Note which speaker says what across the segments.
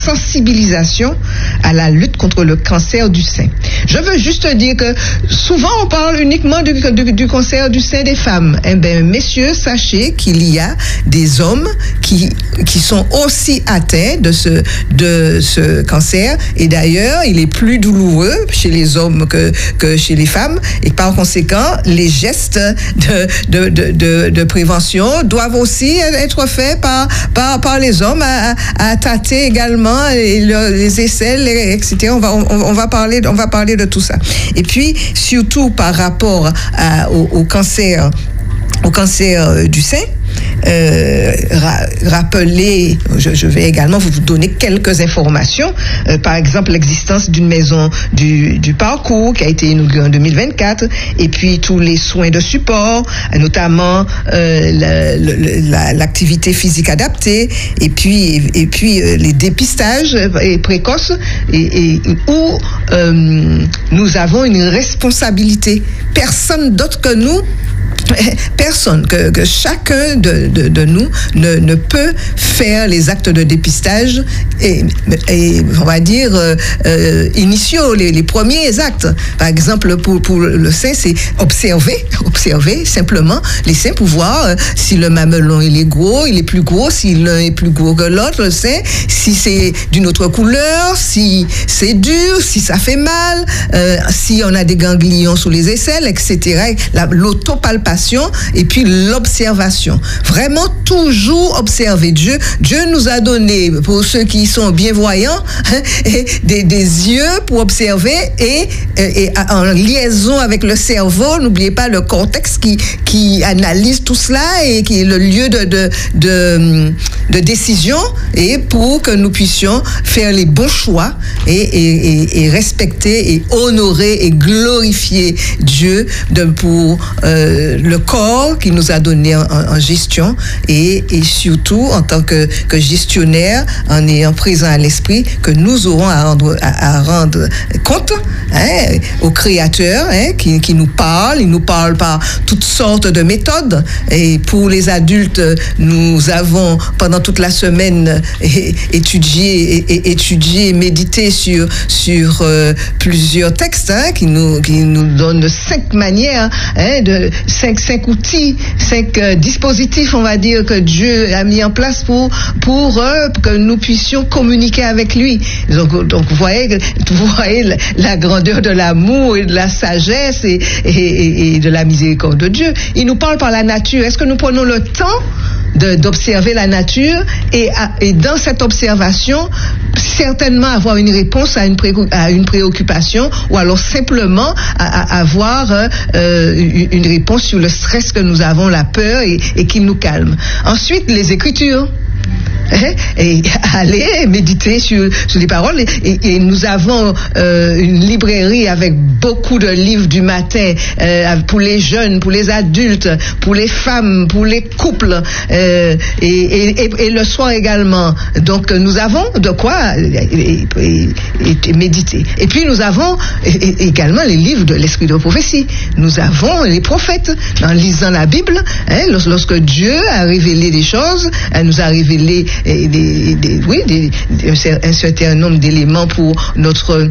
Speaker 1: sensibilisation à la lutte contre le cancer du sein. Je veux juste dire que souvent on parle uniquement du cancer du sein des femmes. Eh bien, messieurs, sachez qu'il y a des hommes qui sont aussi atteints de ce cancer, et d'ailleurs, il est plus douloureux chez les hommes que chez les femmes, et par conséquent, les gestes de prévention doivent aussi être faits par les hommes à tâter également les aisselles, etc. On va parler de tout ça. Et puis, surtout par rapport au cancer du sein, rappeler, je vais également vous donner quelques informations. Par exemple, l'existence d'une maison du parcours qui a été inaugurée en 2024, et puis tous les soins de support, notamment l'activité physique adaptée, et puis les dépistages précoces, où nous avons une responsabilité. Personne d'autre que nous, personne, que chacun de nous ne peut faire les actes de dépistage et on va dire initiaux, les premiers actes. Par exemple, pour le sein, c'est observer simplement les seins pour voir si le mamelon il est plus gros, si l'un est plus gros que l'autre, le sein, si c'est d'une autre couleur, si c'est dur, si ça fait mal, si on a des ganglions sous les aisselles, etc. L'autopalpation et puis l'observation. Vraiment toujours observer. Dieu nous a donné, pour ceux qui sont bien voyants, des yeux pour observer, et en liaison avec le cerveau, n'oubliez pas le cortex qui analyse tout cela et qui est le lieu de décision, et pour que nous puissions faire les bons choix et respecter et honorer et glorifier Dieu pour le corps qu'il nous a donné en gestion, et surtout en tant que gestionnaire, en ayant présent à l'esprit que nous aurons à rendre compte au Créateur, qui nous parle. Il nous parle par toutes sortes de méthodes, et pour les adultes, nous avons pendant toute la semaine étudié et médité sur plusieurs textes qui nous donnent 5 manières, cinq outils, 5 dispositifs, on va dire, que Dieu a mis en place pour que nous puissions communiquer avec lui. Donc vous voyez la grandeur de l'amour et de la sagesse et de la miséricorde de Dieu. Il nous parle par la nature. Est-ce que nous prenons le temps d'observer la nature et dans cette observation, certainement avoir une réponse à une préoccupation, ou alors simplement avoir une réponse sur le stress que nous avons, la peur, et qui nous calme. Ensuite, les Écritures. Et aller méditer sur les paroles, et nous avons une librairie avec beaucoup de livres du matin, pour les jeunes, pour les adultes, pour les femmes, pour les couples, et le soir également. Donc nous avons de quoi méditer. Et puis nous avons également les livres de l'esprit de prophétie. Nous avons les prophètes. En lisant la Bible, lorsque Dieu a révélé des choses, nous a révélé un certain nombre d'éléments pour notre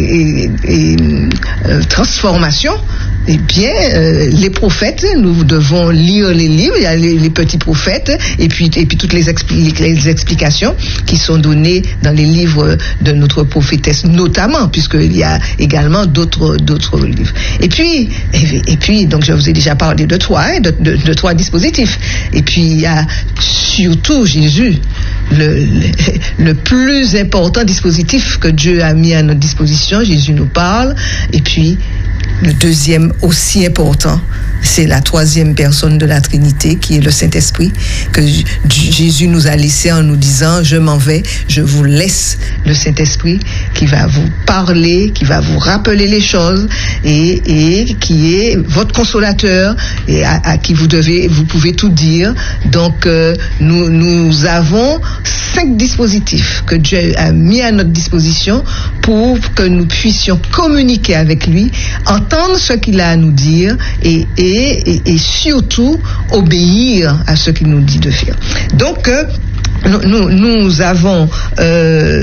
Speaker 1: transformation. Eh bien, les prophètes, nous devons lire les livres. Il y a les petits prophètes, et puis toutes les explications qui sont données dans les livres de notre prophétesse, notamment, puisqu'il y a également d'autres livres. Et puis, donc je vous ai déjà parlé de 3 dispositifs. Et puis il y a surtout Jésus, le plus important dispositif que Dieu a mis à notre disposition. Jésus nous parle. Et puis le deuxième aussi important, c'est la 3e personne de la Trinité, qui est le Saint-Esprit, que Jésus nous a laissé en nous disant: je m'en vais, je vous laisse le Saint-Esprit, qui va vous parler, qui va vous rappeler les choses, et qui est votre consolateur, et à qui vous pouvez tout dire. Donc nous avons 5 dispositifs que Dieu a mis à notre disposition pour que nous puissions communiquer avec lui, entendre ce qu'il a à nous dire, et surtout obéir à ce qu'il nous dit de faire. Donc nous avons